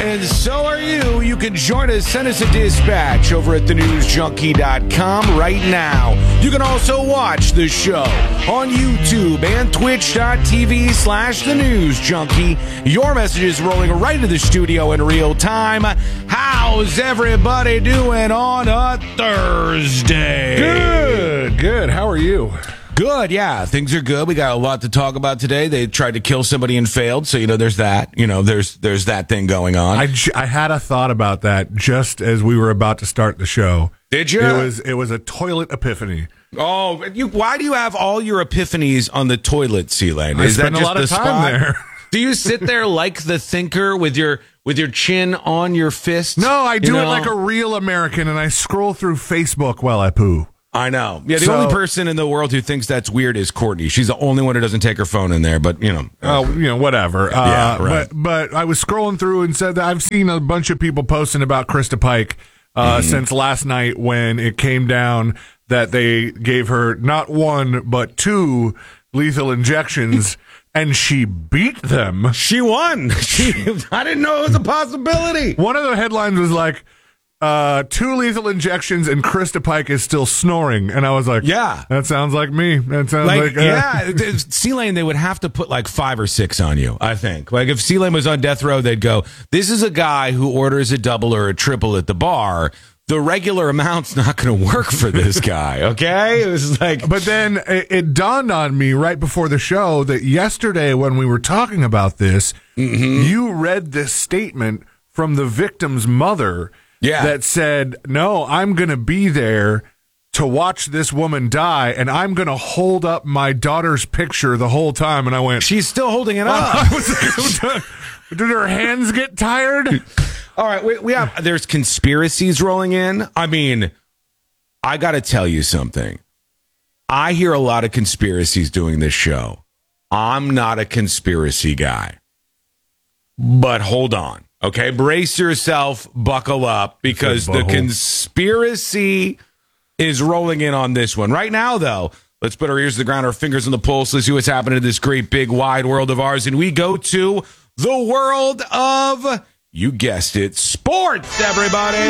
And so are you. You can join us. Send us a dispatch over at thenewsjunkie.com right now. You can also watch the show on YouTube and twitch.tv/thenewsjunkie. Your messages rolling right into the studio in real time. How's everybody doing on a Thursday? Good. How are you? Good, yeah. Things are good. We got a lot to talk about today. They tried to kill somebody and failed, so there's that. There's that thing going on. I had a thought about that just as we were about to start the show. Did you? It was a toilet epiphany. Oh, why do you have all your epiphanies on the toilet, C-Lane? I spend a lot of time there. Do you sit there like the thinker with your chin on your fist? No, I do it like a real American, and I scroll through Facebook while I poo. I know. Yeah, the only person in the world who thinks that's weird is Courtney. She's the only one who doesn't take her phone in there, but, whatever. Yeah, right. But I was scrolling through and said that I've seen a bunch of people posting about Krista Pike since last night when it came down that they gave her not one, but 2 lethal injections, and she beat them. She won. I didn't know it was a possibility. One of the headlines was like, 2 lethal injections and Krista Pike is still snoring, and I was like, yeah, that sounds like me. That sounds like C-Lane, they would have to put like 5 or 6 on you, I think. Like if C-Lane was on death row, they'd go, this is a guy who orders a double or a triple at the bar. The regular amount's not going to work for this guy, okay? It was like, but then it dawned on me right before the show that yesterday when we were talking about this, you read this statement from the victim's mother. Yeah. That said, no, I'm going to be there to watch this woman die, and I'm going to hold up my daughter's picture the whole time. And I went, she's still holding it up. Did her hands get tired? All right, there's conspiracies rolling in. I mean, I got to tell you something. I hear a lot of conspiracies doing this show. I'm not a conspiracy guy. But hold on. Okay, brace yourself, buckle up, because the conspiracy is rolling in on this one. Right now, though, let's put our ears to the ground, our fingers on the pulse. Let's see what's happening in this great, big, wide world of ours. And we go to the world of, you guessed it, sports, everybody.